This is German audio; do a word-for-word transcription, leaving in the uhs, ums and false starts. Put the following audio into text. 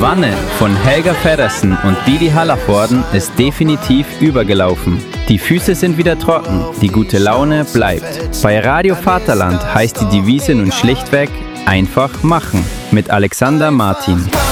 Wanne von Helga Feddersen und Didi Hallervorden ist definitiv übergelaufen. Die Füße sind wieder trocken, die gute Laune bleibt. Bei Radio Vaterland heißt die Devise nun schlichtweg einfach machen mit Alexander Martin.